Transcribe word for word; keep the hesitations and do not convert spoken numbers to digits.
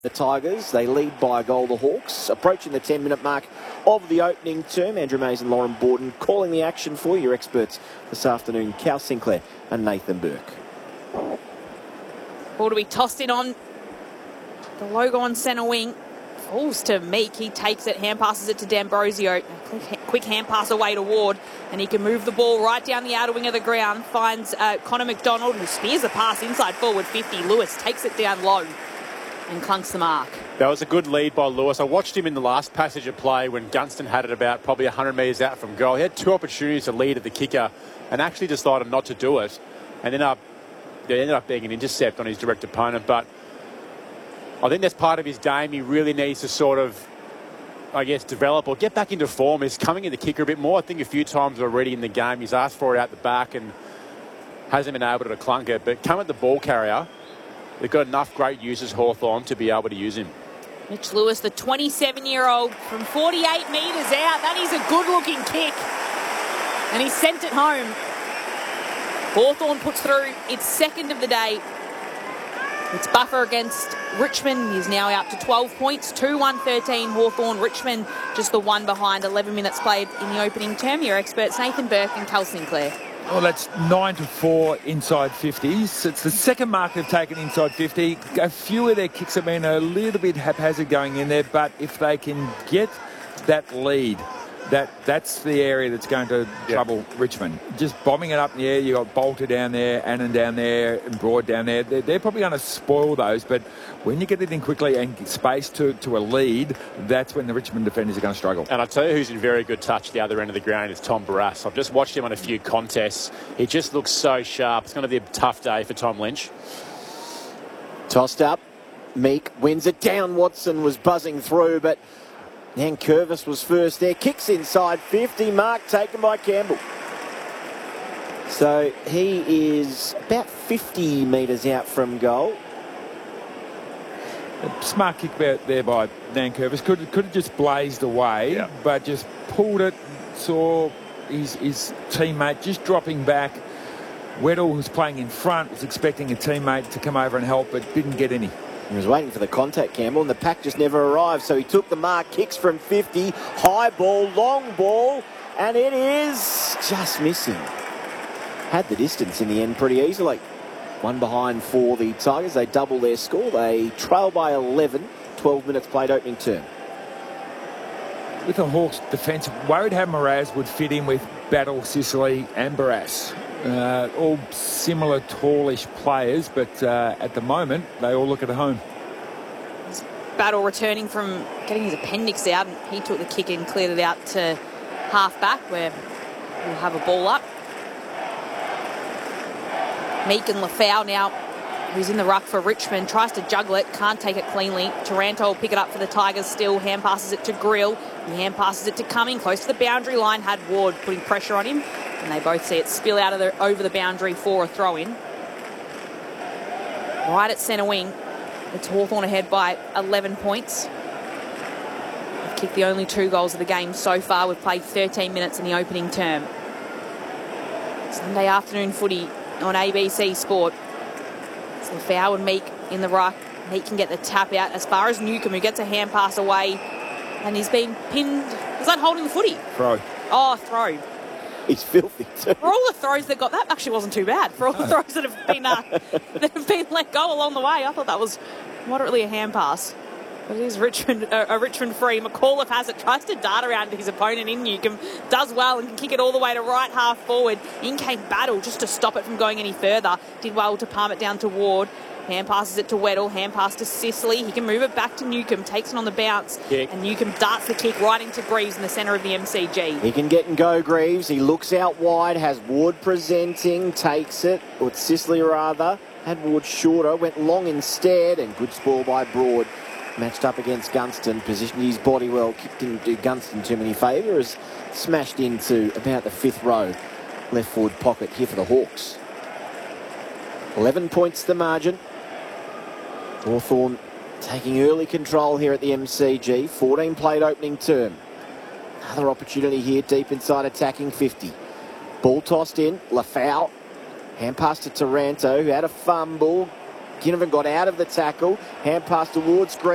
The Tigers, they lead by a goal, the Hawks. Approaching the ten minute mark of the opening term. Andrew Mays and Lauren Borden calling the action for your experts this afternoon. Cal Sinclair and Nathan Burke. Ball to be tossed in on the logo on centre wing. Falls to Meek. He takes it, hand passes it to D'Ambrosio. Quick, quick hand pass away to Ward, and he can move the ball right down the outer wing of the ground. Finds uh, Connor McDonald, who spears the pass inside forward fifty. Lewis takes it down low and clunks the mark. That was a good lead by Lewis. I watched him in the last passage of play when Gunston had it about probably one hundred metres out from goal. He had two opportunities to lead at the kicker and actually decided not to do it. And then up, there ended up being an intercept on his direct opponent. But I think that's part of his game. He really needs to sort of, I guess, develop or get back into form. He's coming in the kicker a bit more. I think a few times already in the game he's asked for it out the back and hasn't been able to clunk it. But come at the ball carrier, they've got enough great users, Hawthorn, to be able to use him. Mitch Lewis, the twenty-seven-year-old, from forty-eight metres out. That is a good-looking kick. And he sent it home. Hawthorn puts through its second of the day. It's buffer against Richmond. He's now out to twelve points. two one thirteen Hawthorn. Richmond just the one behind. eleven minutes played in the opening term. Your experts Nathan Burke and Cal Sinclair. Well, that's nine to four inside fifties. It's the second mark they've taken inside fifty. A few of their kicks have been a little bit haphazard going in there, but if they can get that lead, that that's the area that's going to Yep. trouble Richmond. Just bombing it up in the air. You've got Bolter down there, Annan down there, and Broad down there. They're, they're probably going to spoil those, but when you get it in quickly and get space to, to a lead, that's when the Richmond defenders are going to struggle. And I tell you who's in very good touch at the other end of the ground is Tom Barrass. I've just watched him on a few contests. He just looks so sharp. It's going to be a tough day for Tom Lynch. Tossed up. Meek wins it down. Watson was buzzing through, but Nankervis was first there. Kicks inside fifty. Mark taken by Campbell. So he is about fifty metres out from goal. A smart kick there by Nankervis. Could, could have just blazed away, Yeah. but just pulled it. Saw his, his teammate just dropping back. Weddle, who's playing in front, was expecting a teammate to come over and help, but didn't get any. He was waiting for the contact, Campbell, and the pack just never arrived. So he took the mark, kicks from fifty, high ball, long ball, and it is just missing. Had the distance in the end pretty easily. One behind for the Tigers. They double their score. They trail by eleven. twelve minutes played opening term. With the Hawks defence, worried how Mraz would fit in with Battle, Sicily and Barrass. Uh, all similar tallish players, but uh, at the moment, they all look at home. Battle returning from getting his appendix out, and he took the kick and cleared it out to half back where we'll have a ball up. Meek and Lafau now, who's in the ruck for Richmond, tries to juggle it, can't take it cleanly. Taranto will pick it up for the Tigers still, hand passes it to Grill, he hand passes it to Cumming, close to the boundary line, had Ward putting pressure on him, and they both see it spill out of the, over the boundary for a throw-in. Right at centre wing, it's Hawthorn ahead by eleven points. They've kicked the only two goals of the game so far. We've played thirteen minutes in the opening term. Sunday afternoon footy on A B C Sport. So Lafau and Meek in the ruck. Meek can get the tap out as far as Newcombe, who gets a hand pass away, and he's been pinned. Is that holding the footy? Throw. Oh, throw. He's filthy too. For all the throws that got, that actually wasn't too bad. For all the throws that have been uh, that have been let go along the way, I thought that was moderately a hand pass. But it is Richmond, uh, a Richmond free. McAuliffe has it, tries to dart around his opponent in Newcombe, does well and can kick it all the way to right half forward. In came Battle just to stop it from going any further. Did well to palm it down to Ward. Hand passes it to Weddle, hand pass to Sicily. He can move it back to Newcombe, takes it on the bounce, Kick. and Newcombe darts the kick right into Greaves in the centre of the M C G. He can get and go, Greaves. He looks out wide, has Ward presenting, takes it, or it's Sicily rather. Had Ward shorter, went long instead, and good spoil by Broad. Matched up against Gunston, positioned his body well, kicked didn't do Gunston too many favours, smashed into about the fifth row left forward pocket here for the Hawks. eleven points the margin. Hawthorn taking early control here at the M C G. fourteen played opening term. Another opportunity here deep inside attacking fifty. Ball tossed in. Lafau. Hand pass to Taranto, who had a fumble. Ginnivan got out of the tackle. Hand pass towards Green.